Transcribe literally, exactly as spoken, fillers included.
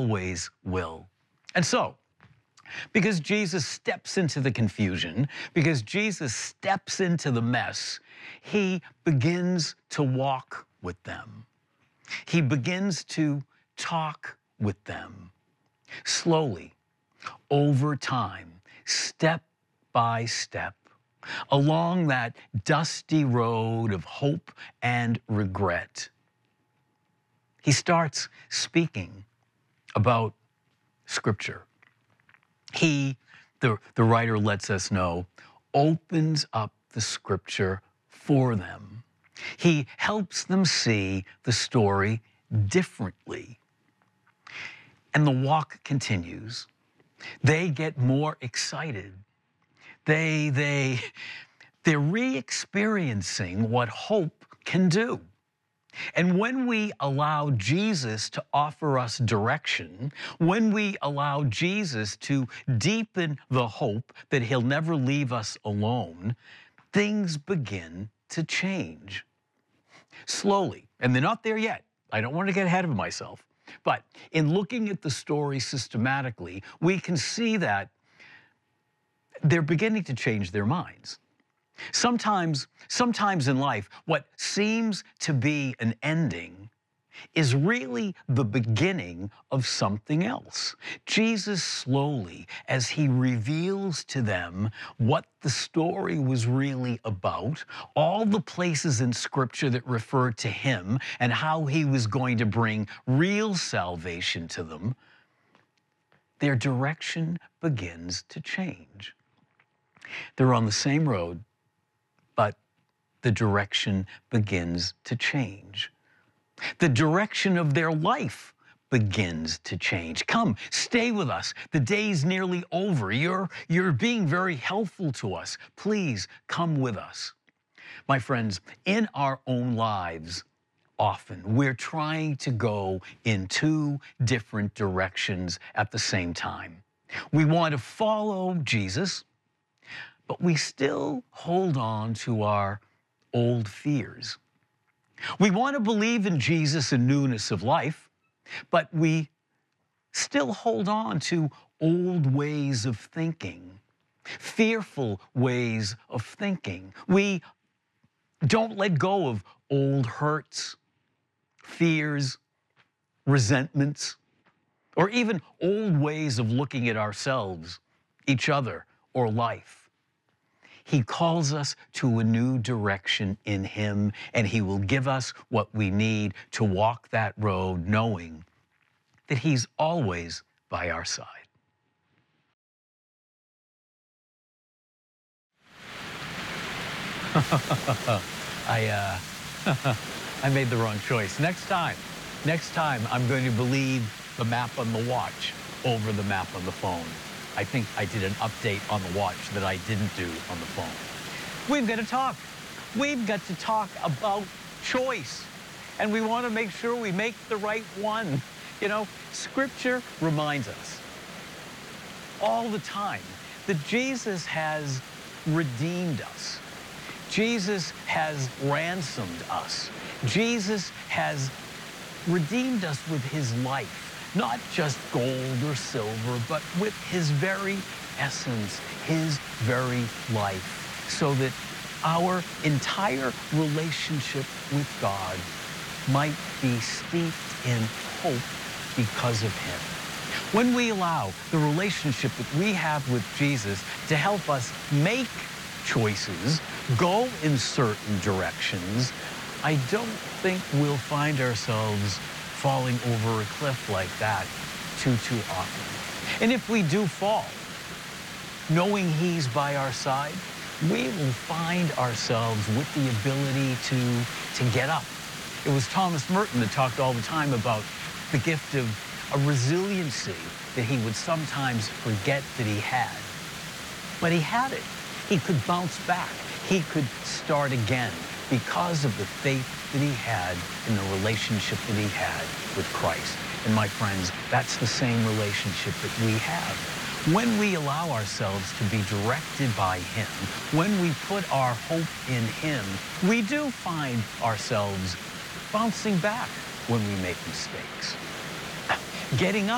always will. And so, because Jesus steps into the confusion, because Jesus steps into the mess, he begins to walk with them. He begins to talk with them slowly, over time, step by step, along that dusty road of hope and regret. He starts speaking about Scripture. He, the, the writer lets us know, opens up the Scripture for them. He helps them see the story differently. And the walk continues. They get more excited. They, they, they're re-experiencing what hope can do. And when we allow Jesus to offer us direction, when we allow Jesus to deepen the hope that he'll never leave us alone, things begin to change. Slowly, and they're not there yet. I don't want to get ahead of myself. But in looking at the story systematically, we can see that they're beginning to change their minds. Sometimes, sometimes in life, what seems to be an ending is really the beginning of something else. Jesus slowly, as he reveals to them what the story was really about, all the places in Scripture that referred to him and how he was going to bring real salvation to them, their direction begins to change. They're on the same road, but the direction begins to change. The direction of their life begins to change. Come, stay with us. The day's nearly over. You're, you're being very helpful to us. Please come with us. My friends, in our own lives, often we're trying to go in two different directions at the same time. We want to follow Jesus, but we still hold on to our old fears. We want to believe in Jesus and newness of life, but we still hold on to old ways of thinking, fearful ways of thinking. We don't let go of old hurts, fears, resentments, or even old ways of looking at ourselves, each other, or life. He calls us to a new direction in him, and he will give us what we need to walk that road, knowing that he's always by our side. I, uh, I made the wrong choice. Next time, next time, I'm going to believe the map on the watch over the map on the phone. I think I did an update on the watch that I didn't do on the phone. We've got to talk. We've got to talk about choice. And we want to make sure we make the right one. You know, Scripture reminds us all the time that Jesus has redeemed us. Jesus has ransomed us. Jesus has redeemed us with his life. Not just gold or silver, but with his very essence, his very life, so that our entire relationship with God might be steeped in hope because of him. When we allow the relationship that we have with Jesus to help us make choices, go in certain directions, I don't think we'll find ourselves falling over a cliff like that too, too often. And if we do fall, knowing he's by our side, we will find ourselves with the ability to, to get up. It was Thomas Merton that talked all the time about the gift of a resiliency that he would sometimes forget that he had. But he had it. He could bounce back. He could start again because of the faith that he had in the relationship that he had with Christ. And my friends, that's the same relationship that we have. When we allow ourselves to be directed by him, when we put our hope in him, we do find ourselves bouncing back when we make mistakes. Getting up